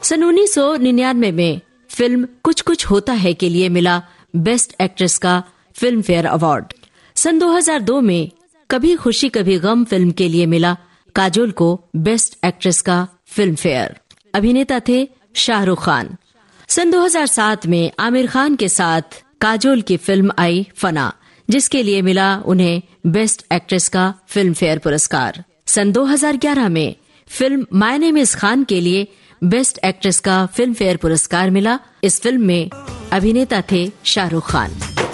सन 1999 में फिल्म कुछ कुछ होता है के लिए मिला बेस्ट एक्ट्रेस का फिल्म फेयर अवार्ड। सन 2002 में कभी खुशी कभी गम फिल्म के लिए मिला काजोल को बेस्ट एक्ट्रेस का फिल्म फेयर। अभिनेता थे शाहरुख खान। सन 2007 में आमिर खान के साथ काजोल की फिल्म आई फना, जिसके लिए मिला उन्हें बेस्ट एक्ट्रेस का फिल्म फेयर पुरस्कार। सन 2011 में film my name is Khan के लिए बेस्ट एक्ट्रेस का फिल्म फेयर पुरस्कार मिला। इस फिल्म में अभिनेता थे शाहरुख खान।